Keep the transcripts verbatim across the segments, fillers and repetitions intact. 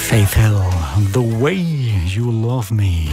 Faith Hill, The Way You Love Me.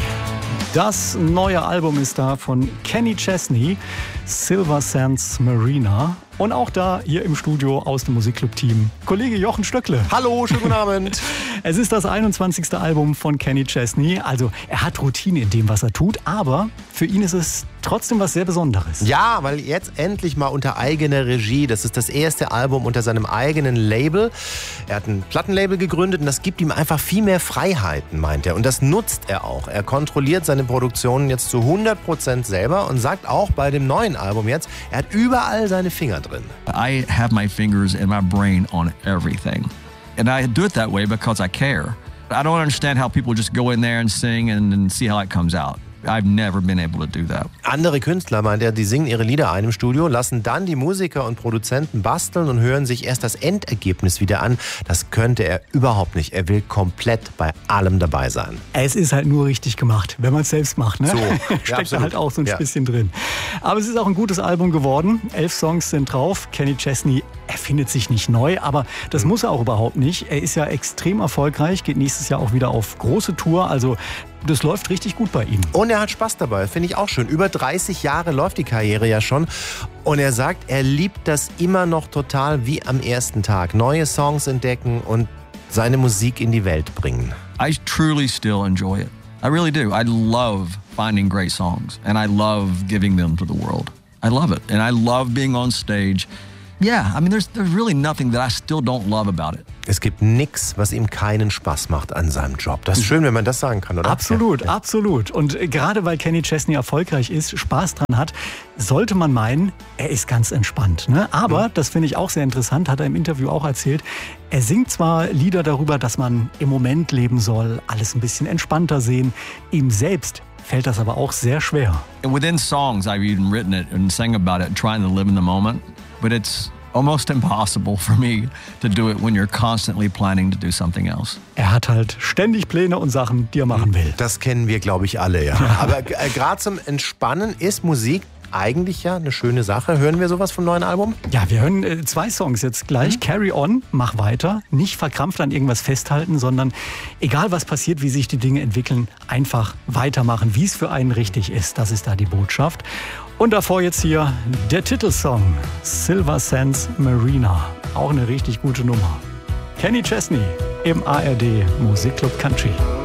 Das neue Album ist da von Kenny Chesney, Silver Sands Marina. Und auch da hier im Studio aus dem Musikclub-Team Kollege Jochen Stöckle. Hallo, schönen guten Abend. Es ist das einundzwanzigste Album von Kenny Chesney. Also er hat Routine in dem, was er tut, aber für ihn ist es trotzdem was sehr Besonderes. Ja, weil jetzt endlich mal unter eigener Regie. Das ist das erste Album unter seinem eigenen Label. Er hat ein Plattenlabel gegründet und das gibt ihm einfach viel mehr Freiheiten, meint er. Und das nutzt er auch. Er kontrolliert seine Produktionen jetzt zu hundert Prozent selber und sagt auch bei dem neuen Album jetzt, er hat überall seine Finger drin. I have my fingers and my brain on everything. And I do it that way because I care. I don't understand how people just go in there and sing and, and see how it comes out. I've never been able to do that. Andere Künstler, meint er, die singen ihre Lieder ein im Studio, lassen dann die Musiker und Produzenten basteln und hören sich erst das Endergebnis wieder an. Das könnte er überhaupt nicht. Er will komplett bei allem dabei sein. Es ist halt nur richtig gemacht, wenn man es selbst macht. Ne? So, Steckt ja, da halt auch so ein ja. bisschen drin. Aber es ist auch ein gutes Album geworden. Elf Songs sind drauf. Kenny Chesney erfindet sich nicht neu, aber das mhm. muss er auch überhaupt nicht. Er ist ja extrem erfolgreich, geht nächstes Jahr auch wieder auf große Tour. Also das läuft richtig gut bei ihm. Und er hat Spaß dabei, finde ich auch schön. Über dreißig Jahre läuft die Karriere ja schon. Und er sagt, er liebt das immer noch total wie am ersten Tag. Neue Songs entdecken und seine Musik in die Welt bringen. I truly still enjoy it. I really do. I love finding great songs. And I love giving them to the world. I love it. And I love being on stage. Yeah, I mean, there's, there's really nothing that I still don't love about it. Es gibt nichts, was ihm keinen Spaß macht an seinem Job. Das ist schön, wenn man das sagen kann, oder? Absolut, ja, ja. absolut. Und gerade weil Kenny Chesney erfolgreich ist, Spaß dran hat, sollte man meinen, er ist ganz entspannt. Ne? Aber, mhm. das finde ich auch sehr interessant, hat er im Interview auch erzählt, er singt zwar Lieder darüber, dass man im Moment leben soll, alles ein bisschen entspannter sehen. Ihm selbst fällt das aber auch sehr schwer. And within songs, I've even written it and sang about it and trying to live in the moment. But it's almost impossible for me to do it when you're constantly planning to do something else. Er hat halt ständig Pläne und Sachen, die er machen will. Das kennen wir, glaube ich, alle, ja. Aber äh, gerade zum Entspannen ist Musik eigentlich ja eine schöne Sache. Hören wir sowas vom neuen Album? Ja, wir hören äh, zwei Songs jetzt gleich. Mhm. Carry On, mach weiter. Nicht verkrampft an irgendwas festhalten, sondern egal was passiert, wie sich die Dinge entwickeln, einfach weitermachen, wie es für einen richtig ist. Das ist da die Botschaft. Und davor jetzt hier der Titelsong, Silver Sands Marina. Auch eine richtig gute Nummer. Kenny Chesney im A R D Musikclub Country.